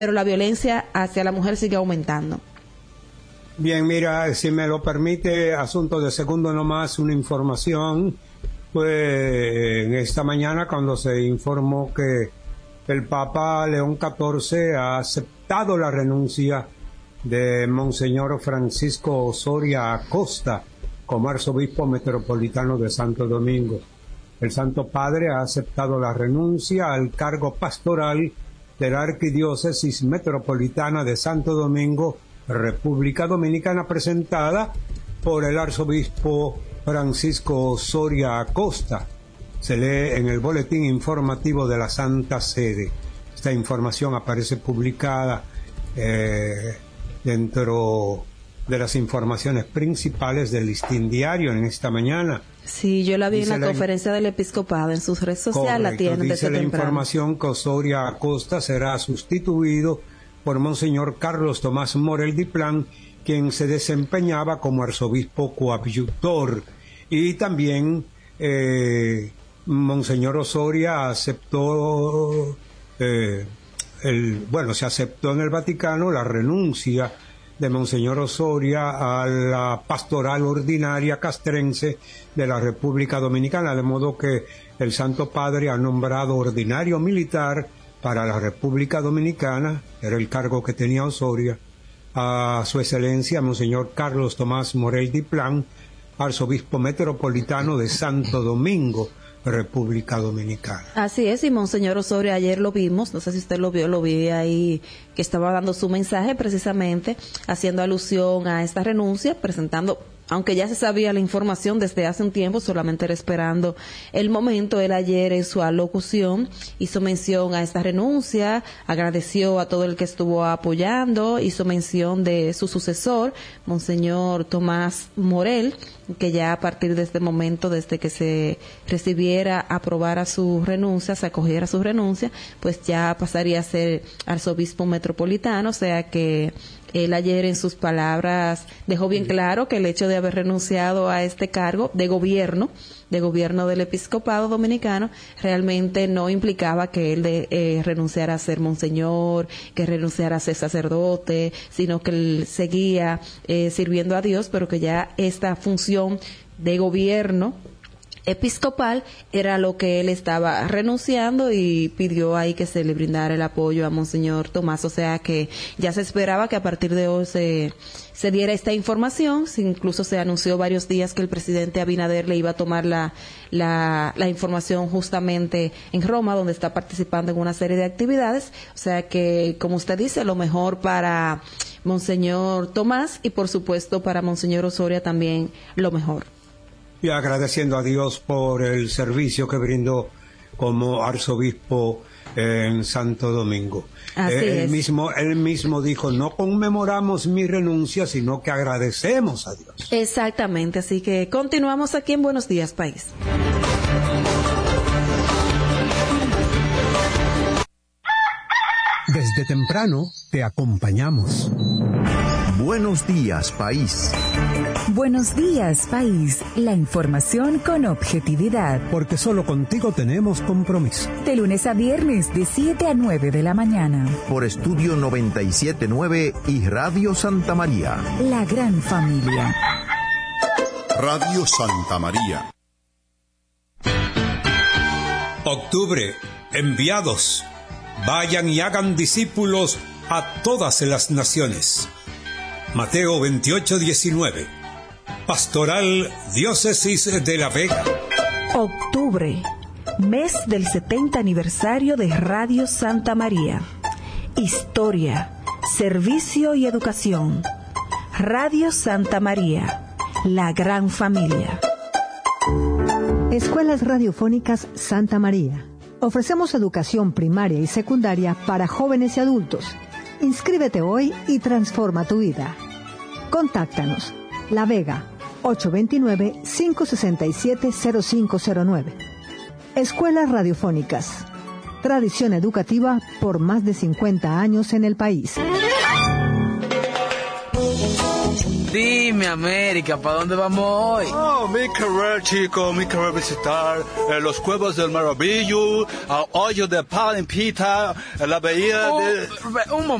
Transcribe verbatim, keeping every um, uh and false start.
pero la violencia hacia la mujer sigue aumentando. Bien, mira, si me lo permite, asunto de segundo nomás, una información. Pues en esta mañana cuando se informó que el Papa León catorce ha aceptado la renuncia de Monseñor Francisco Osoria Acosta como arzobispo metropolitano de Santo Domingo. El Santo Padre ha aceptado la renuncia al cargo pastoral de la Arquidiócesis Metropolitana de Santo Domingo, República Dominicana, presentada por el arzobispo Francisco Osoria Acosta. Se lee en el boletín informativo de la Santa Sede. Esta información aparece publicada eh, dentro de las informaciones principales del Listín Diario en esta mañana. Sí, yo la vi Dice en la, la conferencia del episcopado en sus redes sociales. La tienen dice desde la temprano. Información que Osoria Acosta será sustituido por Monseñor Carlos Tomás Morel Diplán, quien se desempeñaba como arzobispo coadjutor. Y también eh, Monseñor Osoria aceptó, eh, el, bueno, se aceptó en el Vaticano la renuncia de Monseñor Osoria a la pastoral ordinaria castrense de la República Dominicana, de modo que el Santo Padre ha nombrado ordinario militar para la República Dominicana, era el cargo que tenía Osoria, a su excelencia Monseñor Carlos Tomás Morel Diplán, arzobispo metropolitano de Santo Domingo, República Dominicana. Así es, y Monseñor Osoria ayer lo vimos, no sé si usted lo vio, lo vi ahí que estaba dando su mensaje precisamente haciendo alusión a esta renuncia, presentando, aunque ya se sabía la información desde hace un tiempo, solamente era esperando el momento. Él ayer en su alocución hizo mención a esta renuncia, agradeció a todo el que estuvo apoyando, hizo mención de su sucesor, Monseñor Tomás Morel, que ya a partir de este momento, desde que se recibiera, aprobara su renuncia, se acogiera su renuncia, pues ya pasaría a ser arzobispo metropolitano, o sea que él ayer en sus palabras dejó bien claro que el hecho de haber renunciado a este cargo de gobierno, de gobierno del episcopado dominicano, realmente no implicaba que él de, eh, renunciara a ser monseñor, que renunciara a ser sacerdote, sino que él seguía eh, sirviendo a Dios, pero que ya esta función de gobierno episcopal era lo que él estaba renunciando, y pidió ahí que se le brindara el apoyo a Monseñor Tomás, o sea que ya se esperaba que a partir de hoy se, se diera esta información. Incluso se anunció varios días que el presidente Abinader le iba a tomar la, la, la información justamente en Roma, donde está participando en una serie de actividades, o sea que, como usted dice, lo mejor para Monseñor Tomás y por supuesto para Monseñor Osoria también lo mejor. Y agradeciendo a Dios por el servicio que brindó como arzobispo en Santo Domingo. Así eh, él es. mismo, él mismo dijo, no conmemoramos mi renuncia, sino que agradecemos a Dios. Exactamente, así que continuamos aquí en Buenos Días, País. Desde temprano te acompañamos. Buenos días, país. Buenos días, país. La información con objetividad. Porque solo contigo tenemos compromiso. De lunes a viernes, de siete a nueve de la mañana. Por Estudio noventa y siete punto nueve y Radio Santa María. La gran familia. Radio Santa María. Octubre, enviados. Vayan y hagan discípulos a todas las naciones. Mateo veintiocho diecinueve. Pastoral Diócesis de La Vega. Octubre, mes del setenta aniversario de Radio Santa María. Historia, servicio y educación. Radio Santa María, la gran familia. Escuelas Radiofónicas Santa María. Ofrecemos educación primaria y secundaria para jóvenes y adultos. Inscríbete hoy y transforma tu vida. Contáctanos. La Vega, ocho dos nueve, cinco seis siete, cero cinco cero nueve. Escuelas Radiofónicas. Tradición educativa por más de cincuenta años en el país. Dime, América, ¿para dónde vamos hoy? Oh, mi querer, chico, mi querer visitar eh, los cuevos del Maravillo, el hoyo de Palimpita, la bahía uh, de... Un momento.